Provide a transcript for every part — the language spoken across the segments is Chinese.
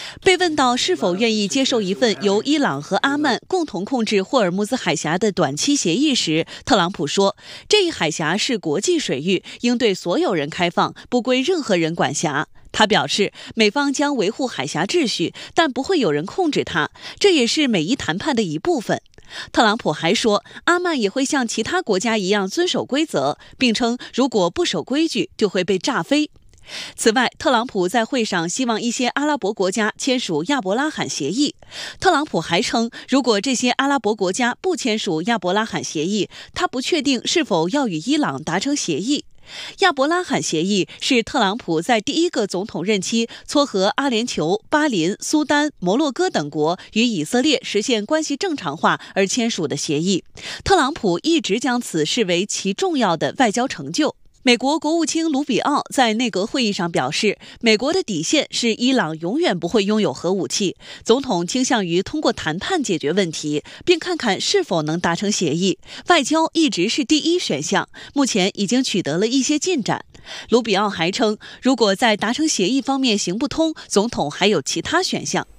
被问到是否愿意接受一份由伊朗和阿曼共同控制霍尔木兹海峡的短期协议时，特朗普说，这一海峡是国际水域，应对所有人开放，不归任何人管辖。他表示，美方将维护海峡秩序，但不会有人控制它，这也是美伊谈判的一部分。特朗普还说，阿曼也会像其他国家一样遵守规则，并称如果不守规矩，就会被炸飞。此外，特朗普在会上希望一些阿拉伯国家签署亚伯拉罕协议。特朗普还称，如果这些阿拉伯国家不签署亚伯拉罕协议，他不确定是否要与伊朗达成协议。亚伯拉罕协议是特朗普在第一个总统任期撮合阿联酋、巴林、苏丹、摩洛哥等国与以色列实现关系正常化而签署的协议。特朗普一直将此视为其重要的外交成就。美国国务卿卢比奥在内阁会议上表示，美国的底线是伊朗永远不会拥有核武器，总统倾向于通过谈判解决问题，并看看是否能达成协议。外交一直是第一选项，目前已经取得了一些进展。卢比奥还称，如果在达成协议方面行不通，总统还有其他选项。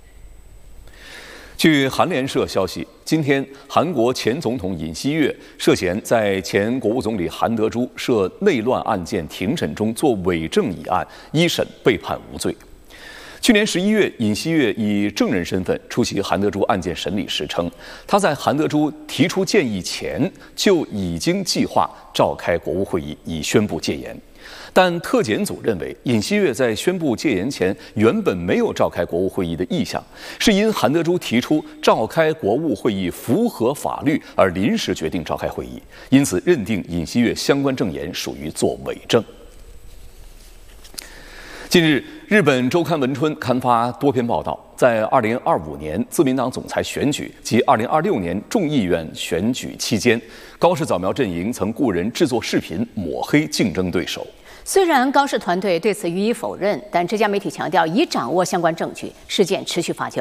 据韩联社消息，今天韩国前总统尹锡悦涉嫌在前国务总理韩德洙涉内乱案件庭审中作伪证一案，一审被判无罪。去年11月，尹锡悦以证人身份出席韩德洙案件审理时称，他在韩德洙提出建议前就已经计划召开国务会议以宣布戒严。但特检组认为，尹锡悦在宣布戒严前原本没有召开国务会议的意向，是因韩德洙提出召开国务会议符合法律而临时决定召开会议，因此认定尹锡悦相关证言属于作伪证。近日，日本周刊文春刊发多篇报道，在2025年自民党总裁选举及2026年众议院选举期间，高市早苗阵营曾雇人制作视频抹黑竞争对手。 虽然高市团队对此予以否认，但这家媒体强调已掌握相关证据，事件持续发酵。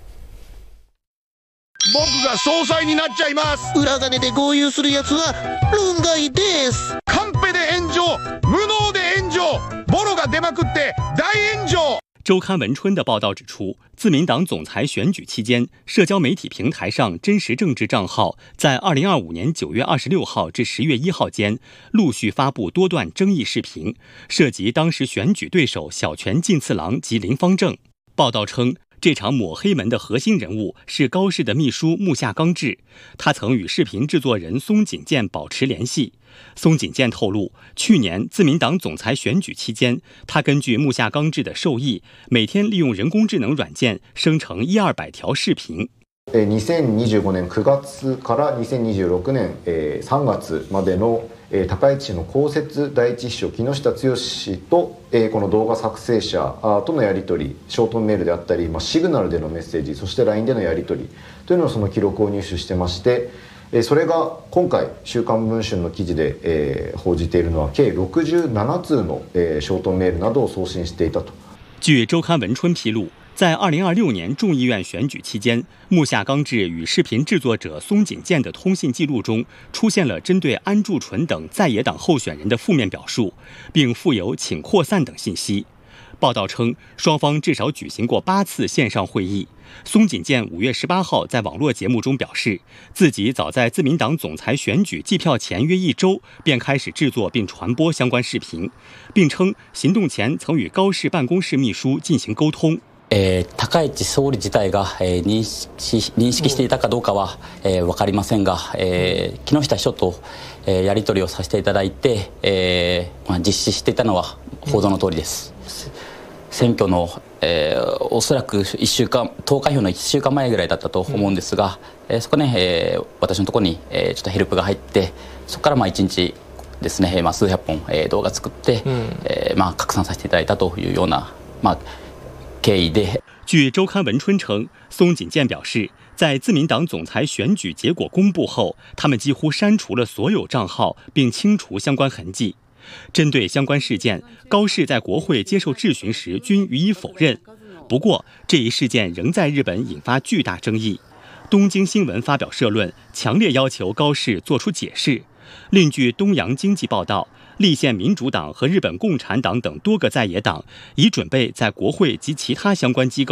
僕が総裁になっちゃいます。 裏金で豪遊する奴は論外です。 カンペで炎上、無能で炎上、ボロが出まくって大炎上。 周刊文春的报道指出，自民党总裁选举期间，社交媒体平台上真实政治账号在2025年9月26号至10月1号间陆续发布多段争议视频，涉及当时选举对手小泉进次郎及林芳正。报道称，这场抹黑门的核心人物是高市的秘书木下刚志，他曾与视频制作人松井健保持联系。松井健透露，去年自民党总裁选举期间，他根据木下刚志的授意，每天利用人工智能软件生成100-200条视频。 2025年9月から2026年3月までの高市の公設第一秘書木下剛氏とこの動画作成者とのやり取り、ショートメールであったり、シグナルでのメッセージ、そして LINE でのやり取りというのをその記録を入手してまして、それが今回週刊文春の記事で報じているのは計67通のショートメールなどを送信していたと。 据周刊文春披露，在2026年众议院选举期间，木下刚志与视频制作者松井健的通信记录中出现了针对安住淳等在野党候选人的负面表述，并附有请扩散等信息。报道称，双方至少举行过8次线上会议。松井健5月18号在网络节目中表示，自己早在自民党总裁选举计票前约1周便开始制作并传播相关视频，并称行动前曾与高市办公室秘書進行溝通。 高市総理自体が認識していたかどうかは分かりませんが、木下秘書とやり取りをさせていただいて実施していたのは報道の通りです。選挙のおそらく1週間投開票の1週間前ぐらいだったと思うんですが、そこね私のところにちょっとヘルプが入って、そこから1日ですね数百本動画作って拡散させていただいたというような経緯で。 据周刊文春称，松井健表示，在自民党总裁选举结果公布后，他们几乎删除了所有账号，并清除相关痕迹。针对相关事件，高市在国会接受质询时均予以否认。不过，这一事件仍在日本引发巨大争议。东京新闻发表社论，强烈要求高市做出解释。另据东洋经济报道，立宪民主党和日本共产党等多个在野党已准备在国会及其他相关机构